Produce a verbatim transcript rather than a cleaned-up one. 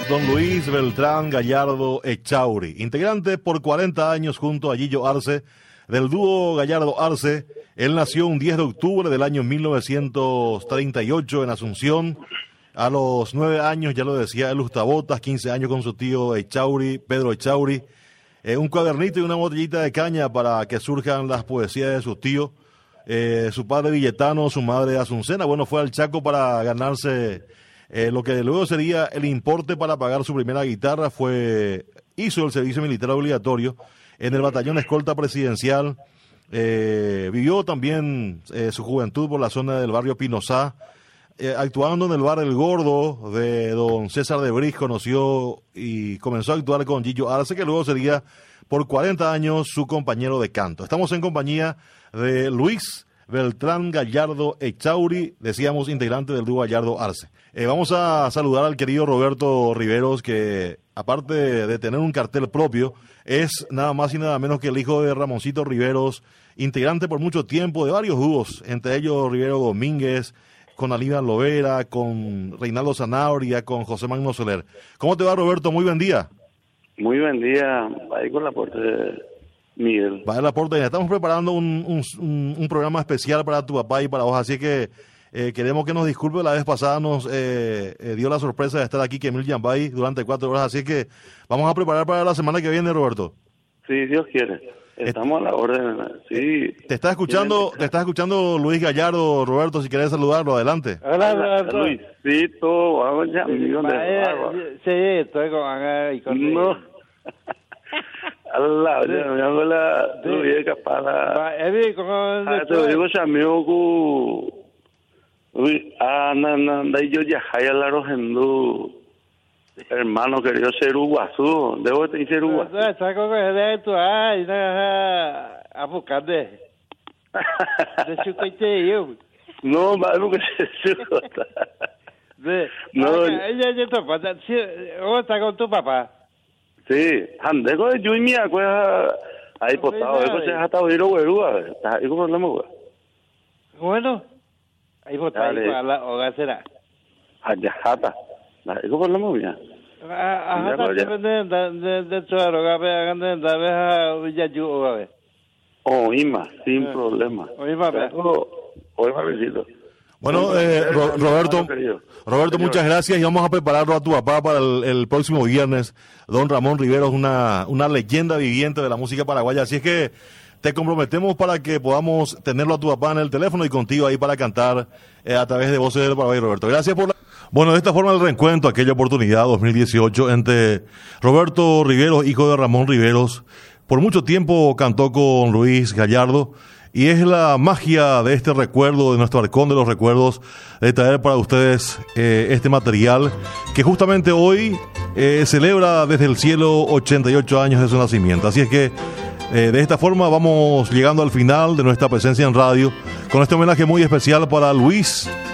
don Luis Beltrán Gallardo Echauri, integrante por cuarenta años junto a Gillo Arce del dúo Gallardo Arce. Él nació un diez de octubre del año mil novecientos treinta y ocho en Asunción. A los nueve años, ya lo decía él, Lustabotas, quince años con su tío Echauri, Pedro Echauri. Eh, un cuadernito y una botellita de caña para que surjan las poesías de sus tíos. Eh, su padre villetano, su madre asuncena. Bueno, fue al Chaco para ganarse eh, lo que luego sería el importe para pagar su primera guitarra. Fue hizo el servicio militar obligatorio en el batallón escolta presidencial. Eh, vivió también eh, su juventud por la zona del barrio Pinosá. Eh, actuando en el bar El Gordo de don César de Bris, conoció y comenzó a actuar con Gillo Arce, que luego sería por cuarenta años su compañero de canto. Estamos en compañía de Luis Beltrán Gallardo Echauri, decíamos integrante del dúo Gallardo Arce. Eh, vamos a saludar al querido Roberto Riveros, que aparte de tener un cartel propio, es nada más y nada menos que el hijo de Ramoncito Riveros, integrante por mucho tiempo de varios dúos, entre ellos Rivero Domínguez, con Alida Lovera, con Reinaldo Zanabria, con José Magno Soler. ¿Cómo te va, Roberto? Muy buen día. Muy buen día. Ahí con la aporte de Miguel. Va el aporte. Estamos preparando un, un, un programa especial para tu papá y para vos, así que eh, queremos que nos disculpe. La vez pasada nos eh, eh, dio la sorpresa de estar aquí Kemil Yambay durante cuatro horas, así que vamos a preparar para la semana que viene, Roberto. Sí, Dios quiere. Estamos a la orden. Sí. Te está escuchando, te está escuchando Luis Gallardo, Roberto, si querés saludarlo, adelante. Hola, Roberto. Luisito, vamos ya, millón de barba. Sí, estoy con Ana y con... No. Allah, ya, me hago la... Tú vienes capaz. Evi, con... Ah, te lo digo, ya me hago... Uy, ah, no, no, no, yo ya, ya la rojendo... Hermano querido, ser uguazú, debo de ser uguazú. Está con el tu ay, a buscar de. De su coche yo. No, malo que se chuta. De. No, ella ya tu papá, sí, o está con tu papá. Sí, ande con yo y mi acuerda ahí potado, eso se ha estado ir güerúa, está ahí como la muga. Bueno, ahí potado para la hogar será. Allá jata. Ahí como la muga. Ah, ah, de de de chuaro, gabe, hagan de de ya yo, gabe. Oh, Ima, sin problema. Oima, oima, besito. Bueno, eh, Ro- Roberto, Roberto, muchas gracias y vamos a prepararlo a tu papá para el, el próximo viernes. Don Ramón Riveros, una, una leyenda viviente de la música paraguaya, así es que te comprometemos para que podamos tenerlo a tu papá en el teléfono y contigo ahí para cantar eh, a través de Voces del Paraguay, Roberto. Gracias por la... Bueno, de esta forma el reencuentro, aquella oportunidad dos mil dieciocho entre Roberto Riveros, hijo de Ramón Riveros. Por mucho tiempo cantó con Luis Gallardo y es la magia de este recuerdo, de nuestro arcón de los recuerdos, de traer para ustedes eh, este material que justamente hoy eh, celebra desde el cielo ochenta y ocho años de su nacimiento. Así es que eh, de esta forma vamos llegando al final de nuestra presencia en radio con este homenaje muy especial para Luis